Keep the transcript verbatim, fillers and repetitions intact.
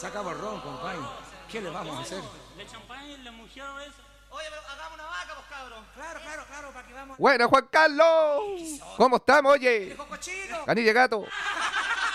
Sacamos ron, compadre. ¿Qué le vamos a hacer? ¿De champán, la mujer eso? Oye, pero hagamos una vaca, pues, cabrón. Claro, claro, claro, para que vamos. Bueno, Juan Carlos. ¿Cómo estamos, oye? Viejo cochino. Canilla gato.